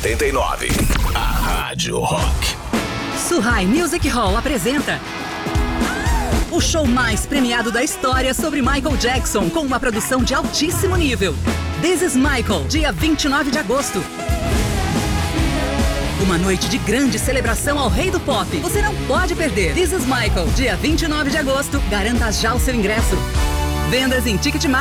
89. A Rádio Rock. Suhai Music Hall apresenta o show mais premiado da história sobre Michael Jackson, com uma produção de altíssimo nível. This is Michael, dia 29 de agosto. Uma noite de grande celebração ao rei do pop. Você não pode perder. This is Michael, dia 29 de agosto. Garanta já o seu ingresso. Vendas em Ticketmaster.